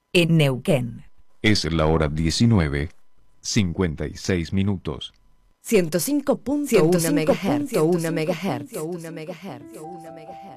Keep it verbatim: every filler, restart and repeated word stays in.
en Neuquén. Es la hora diecinueve, cincuenta y seis minutos. ciento cinco punto uno megahertz, uno megahertz, uno megahertz, uno megahertz.